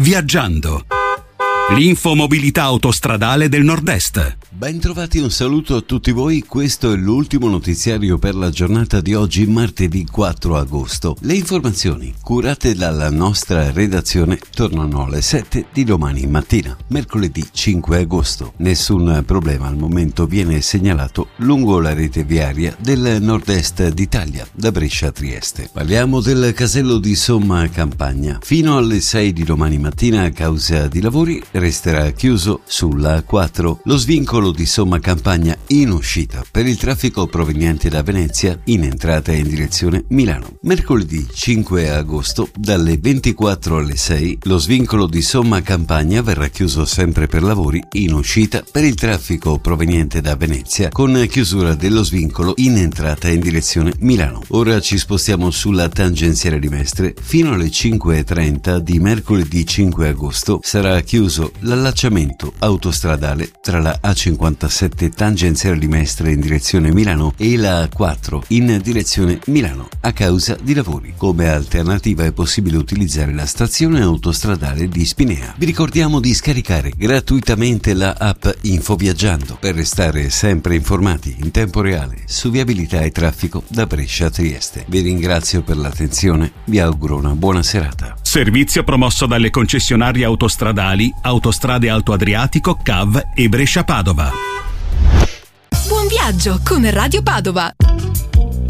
Viaggiando. L'infomobilità autostradale del Nord-Est. Ben trovati, un saluto a tutti voi. Questo è l'ultimo notiziario per la giornata di oggi, martedì 4 agosto. Le informazioni curate dalla nostra redazione tornano alle 7 di domani mattina, mercoledì 5 agosto. Nessun problema al momento viene segnalato lungo la rete viaria del nord-est d'Italia, da Brescia a Trieste. Parliamo del casello di Somma Campagna. Fino alle 6 di domani mattina, a causa di lavori, resterà chiuso sulla A4 lo svincolo di Somma Campagna in uscita per il traffico proveniente da Venezia in entrata in direzione Milano. Mercoledì 5 agosto dalle 24 alle 6 lo svincolo di Somma Campagna verrà chiuso sempre per lavori in uscita per il traffico proveniente da Venezia, con chiusura dello svincolo in entrata in direzione Milano. Ora ci spostiamo sulla tangenziale di Mestre. Fino alle 5:30 di mercoledì 5 agosto sarà chiuso l'allacciamento autostradale tra la A57 tangenziale di Mestre in direzione Milano e la A4 in direzione Milano a causa di lavori. Come alternativa è possibile utilizzare la stazione autostradale di Spinea. Vi ricordiamo di scaricare gratuitamente la app Infoviaggiando per restare sempre informati in tempo reale su viabilità e traffico da Brescia a Trieste. Vi ringrazio per l'attenzione, vi auguro una buona serata. Servizio promosso dalle concessionarie autostradali Autostrade Alto Adriatico, CAV e Brescia Padova. Buon viaggio con Radio Padova.